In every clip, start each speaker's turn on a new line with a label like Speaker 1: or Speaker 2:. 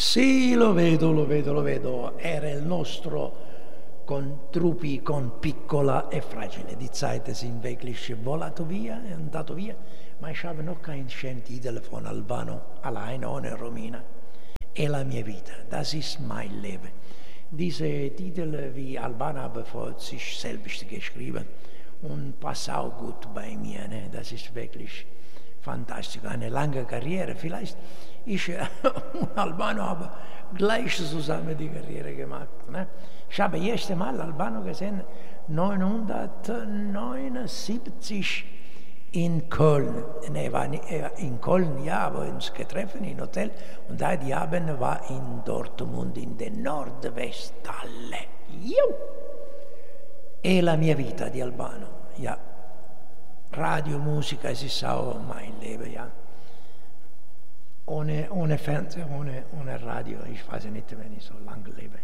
Speaker 1: Sì, lo vedo. Era il nostro con Truppi, con Piccola e Fragile. Die Zeit sind wirklich volato via, è andato via, ma ich habe noch kein sentito von Albano, allein ohne Romina. È la mia vita, das ist mein Leben. Diese Titel wie Albano habe vor sich selbst geschrieben und passt auch gut bei mir, ne? Das ist wirklich fantastisch, eine lange Karriere. Vielleicht ich und Albano habe gleich zusammen die Karriere gemacht. Ne? Ich habe erst Mal Albano gesehen 1979 in Köln. Er war in Köln, ja, aber uns getroffen im Hotel. Und da die Abend war in Dortmund, in der Nordwesthalle. È la mia vita di Albano, ja. Radio, Musica, es ist auch mein Leben, ja. Ohne Fernseher, ohne Radio, ich weiß nicht, wenn ich so lange lebe.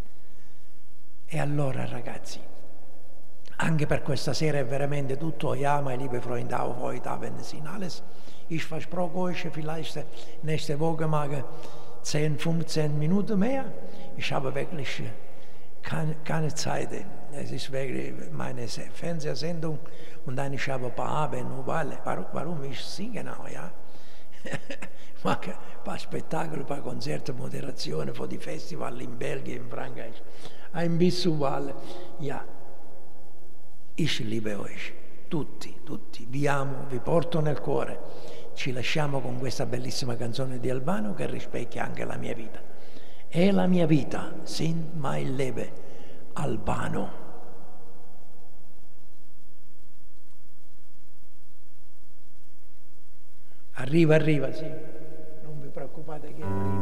Speaker 1: E allora ragazzi, anche per questa sera è veramente tutto, ja, meine liebe Freunde, auch heute Abend sind alles. Ich versproche euch vielleicht nächste Woche mal 10, 15 Minuten mehr. Ich habe wirklich keine Zeit. Es ist wirklich meine Fernsehsendung und dann ich habe ein paar Abend, warum ich singe genau, ja. Ma ein paar Spettacoli, ein paar Konzerte, Moderazione für die Festival in Belgien, in Frankreich, ein bisschen Wahl. Ja, ich liebe euch, tutti, vi amo, vi porto nel cuore. Ci lasciamo con questa bellissima canzone di Albano che rispecchia anche la mia vita. È la mia vita, sind mein Leben, Albano. Arriva, sì. Non vi preoccupate che arriva.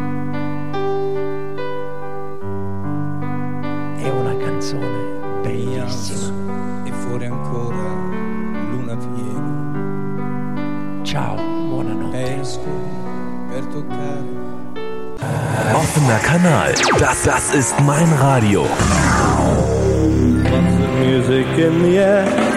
Speaker 1: È una canzone bellissima.
Speaker 2: E fuori ancora luna piena.
Speaker 1: Ciao, buonanotte.
Speaker 2: Esco per toccare.
Speaker 3: Offener Kanal. Das ist mein Radio.
Speaker 4: What's the music in the air?